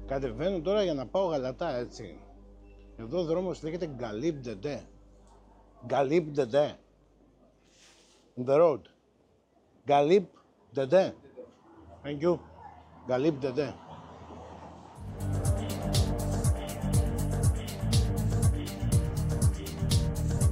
Κατεβαίνω τώρα για να πάω Γαλατά, έτσι. Εδώ ο δρόμος λέγεται Γκαλίπ Ντεντέ. Γκαλίπ Ντεντέ. The road. Γκαλίπ Ντεντέ. Thank you. Γκαλίπ Ντεντέ.